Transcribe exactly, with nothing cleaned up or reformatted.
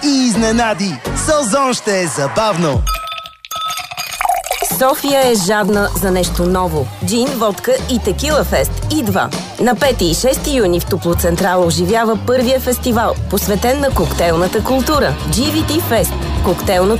и изненади. Созон ще е забавно! София е жадна за нещо ново. Джин, водка и текила фест идва. На пети и шести юни в Топлоцентрала оживява първия фестивал, посветен на коктейлната култура. джи ви ти Fest. Коктейлното